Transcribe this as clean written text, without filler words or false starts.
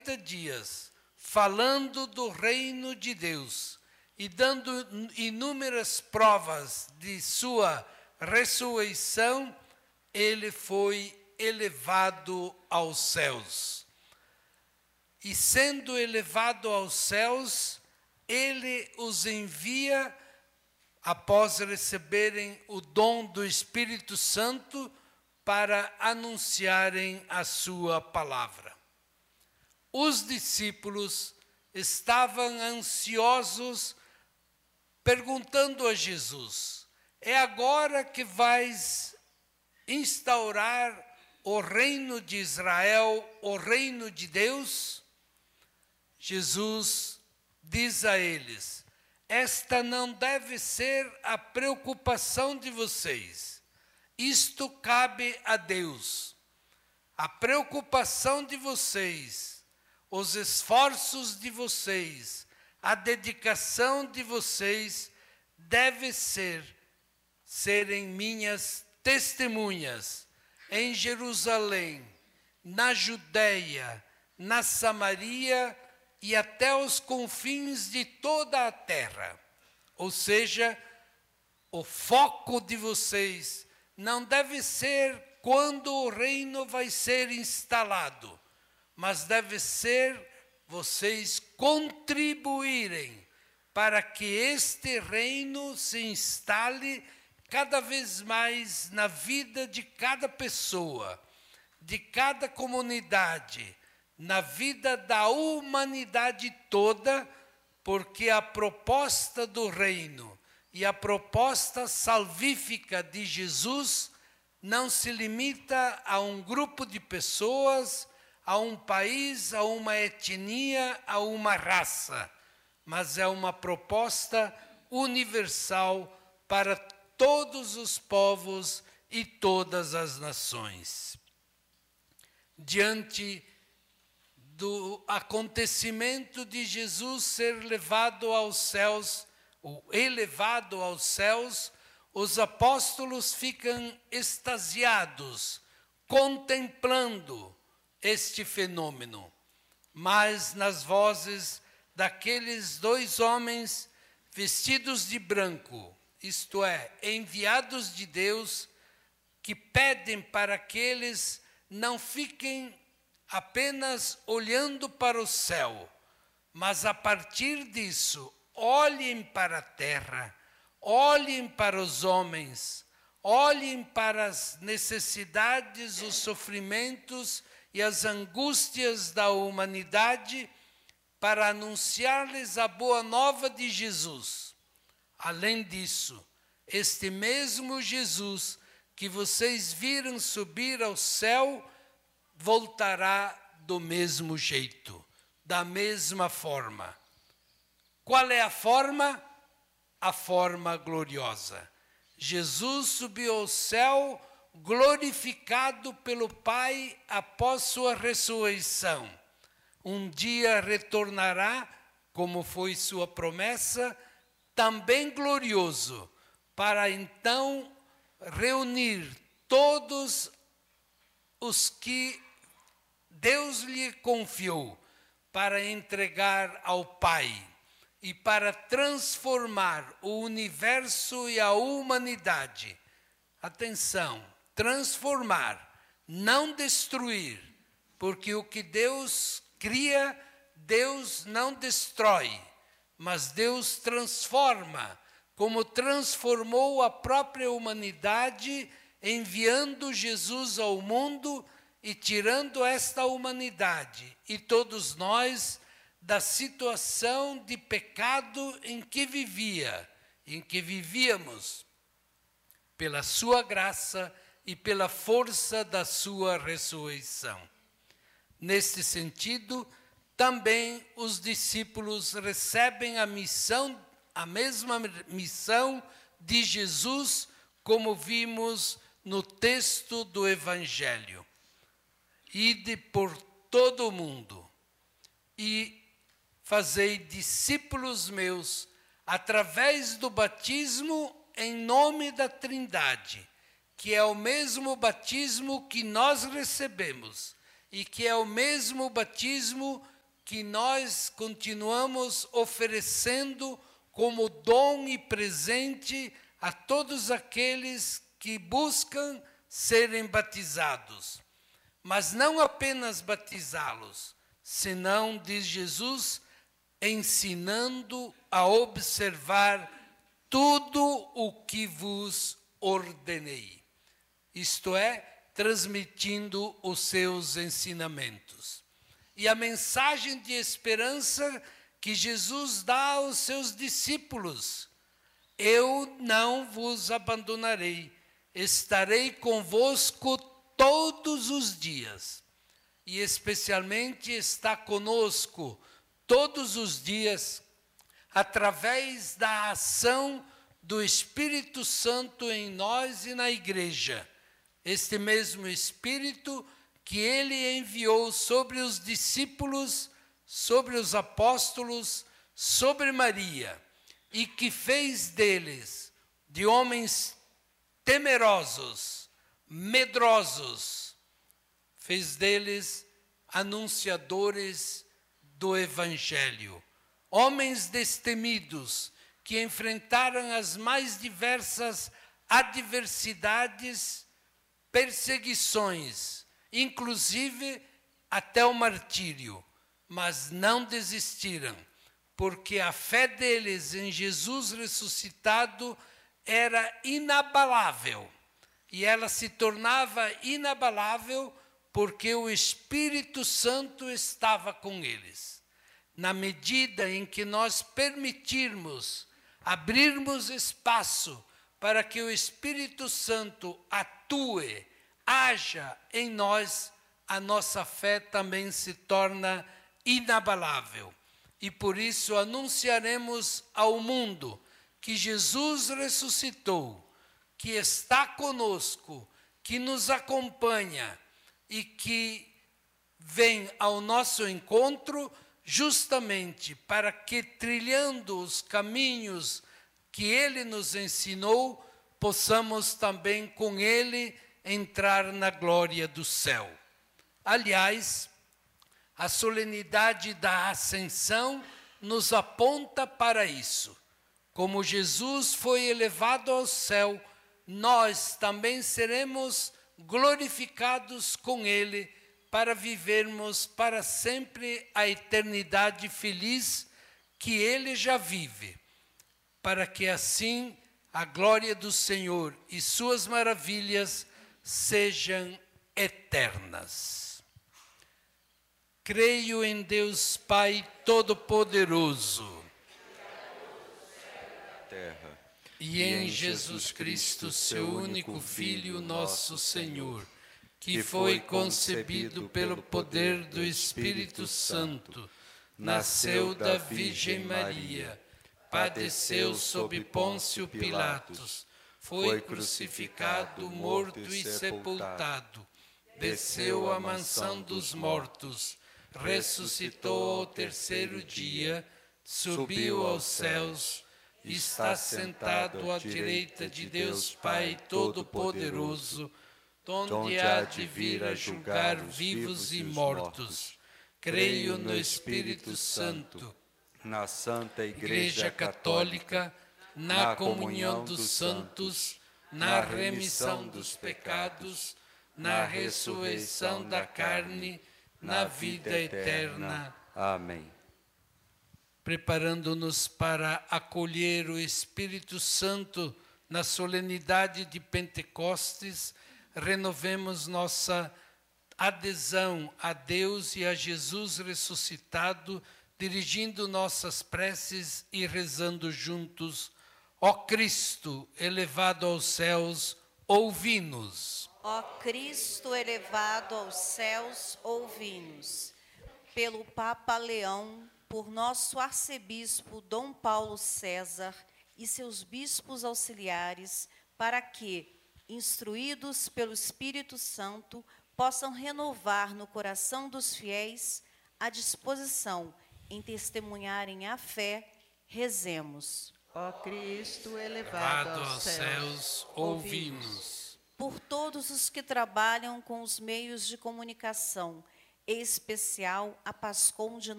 dias, falando do reino de Deus e dando inúmeras provas de sua ressurreição, ele foi elevado aos céus. E sendo elevado aos céus, ele os envia, após receberem o dom do Espírito Santo, para anunciarem a sua palavra. Os discípulos estavam ansiosos, perguntando a Jesus: é agora que vais instaurar o reino de Israel, o reino de Deus? Jesus diz a eles: esta não deve ser a preocupação de vocês. Isto cabe a Deus. A preocupação de vocês, os esforços de vocês, a dedicação de vocês deve serem minhas testemunhas em Jerusalém, na Judéia, na Samaria e até os confins de toda a terra. Ou seja, o foco de vocês não deve ser quando o reino vai ser instalado, mas deve ser vocês contribuírem para que este reino se instale cada vez mais na vida de cada pessoa, de cada comunidade, na vida da humanidade toda, porque a proposta do reino e a proposta salvífica de Jesus não se limita a um grupo de pessoas, a um país, a uma etnia, a uma raça, mas é uma proposta universal para todos os povos e todas as nações. Diante do acontecimento de Jesus ser levado aos céus, ou elevado aos céus, os apóstolos ficam extasiados, contemplando este fenômeno. Mas nas vozes daqueles dois homens vestidos de branco, isto é, enviados de Deus, que pedem para que eles não fiquem apenas olhando para o céu, mas a partir disso, olhem para a terra, olhem para os homens, olhem para as necessidades, os sofrimentos e as angústias da humanidade, para anunciar-lhes a boa nova de Jesus. Além disso, este mesmo Jesus que vocês viram subir ao céu, voltará do mesmo jeito, da mesma forma. Qual é a forma? A forma gloriosa. Jesus subiu ao céu, glorificado pelo Pai após sua ressurreição. Um dia retornará, como foi sua promessa, também glorioso, para então reunir todos os que Deus lhe confiou para entregar ao Pai e para transformar o universo e a humanidade. Atenção, transformar, não destruir, porque o que Deus cria, Deus não destrói, mas Deus transforma, como transformou a própria humanidade, enviando Jesus ao mundo e tirando esta humanidade e todos nós da situação de pecado em que vivíamos, pela sua graça e pela força da sua ressurreição. Neste sentido, também os discípulos recebem a mesma missão de Jesus, como vimos no texto do Evangelho. Ide por todo o mundo e fazei discípulos meus através do batismo em nome da Trindade, que é o mesmo batismo que nós recebemos e que é o mesmo batismo que nós continuamos oferecendo como dom e presente a todos aqueles que buscam serem batizados. Mas não apenas batizá-los, senão, diz Jesus, ensinando a observar tudo o que vos ordenei. Isto é, transmitindo os seus ensinamentos. E a mensagem de esperança que Jesus dá aos seus discípulos: eu não vos abandonarei, estarei convosco todos os dias. E especialmente está conosco todos os dias, através da ação do Espírito Santo em nós e na igreja. Este mesmo Espírito que ele enviou sobre os discípulos, sobre os apóstolos, sobre Maria, e que fez deles, de homens temerosos, medrosos, fez deles anunciadores do Evangelho, homens destemidos que enfrentaram as mais diversas adversidades, perseguições, inclusive até o martírio, mas não desistiram, porque a fé deles em Jesus ressuscitado era inabalável, e ela se tornava inabalável porque o Espírito Santo estava com eles. Na medida em que nós permitirmos, abrirmos espaço para que o Espírito Santo atue, haja em nós, a nossa fé também se torna inabalável. E por isso anunciaremos ao mundo que Jesus ressuscitou, que está conosco, que nos acompanha e que vem ao nosso encontro justamente para que, trilhando os caminhos que ele nos ensinou, possamos também com ele entrar na glória do céu. Aliás, a solenidade da Ascensão nos aponta para isso. Como Jesus foi elevado ao céu, nós também seremos glorificados com ele para vivermos para sempre a eternidade feliz que ele já vive, para que assim a glória do Senhor e suas maravilhas sejam eternas. Creio em Deus Pai Todo-Poderoso, e em Jesus Cristo, seu único Filho, nosso Senhor, que foi concebido pelo poder do Espírito Santo, nasceu da Virgem Maria, padeceu sob Pôncio Pilatos, foi crucificado, morto e sepultado, desceu à mansão dos mortos, ressuscitou ao terceiro dia, subiu aos céus, está sentado à direita de Deus Pai Todo-Poderoso, donde há de vir a julgar vivos e mortos. Creio no Espírito Santo, na Santa Igreja Católica, na comunhão dos santos, na remissão dos pecados, na ressurreição da carne, na vida eterna. Amém. Preparando-nos para acolher o Espírito Santo na solenidade de Pentecostes, renovemos nossa adesão a Deus e a Jesus ressuscitado, dirigindo nossas preces e rezando juntos. Ó Cristo, elevado aos céus, ouvi-nos. Ó Cristo, elevado aos céus, ouvi-nos. Pelo Papa Leão, por nosso arcebispo Dom Paulo César e seus bispos auxiliares, para que, instruídos pelo Espírito Santo, possam renovar no coração dos fiéis a disposição em testemunharem a fé, rezemos. Ó Cristo, elevado aos céus, ouvi-nos. Por todos os que trabalham com os meios de comunicação, em especial a PASCOM de